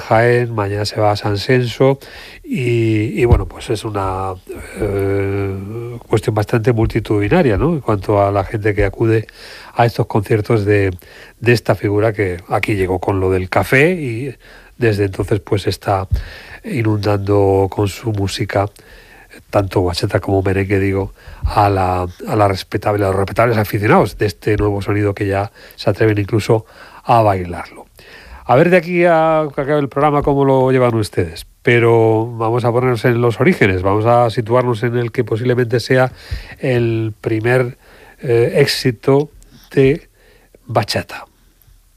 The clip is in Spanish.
Jaén, mañana se va a San Senso y bueno, pues es una cuestión bastante multitudinaria, ¿no? En cuanto a la gente que acude a estos conciertos de esta figura que aquí llegó con lo del café y desde entonces pues está inundando con su música tanto bachata como merengue, digo, a los respetables aficionados de este nuevo sonido que ya se atreven incluso a bailarlo. A ver de aquí a que acabe el programa cómo lo llevan ustedes, pero vamos a ponernos en los orígenes, vamos a situarnos en el que posiblemente sea el primer éxito de bachata.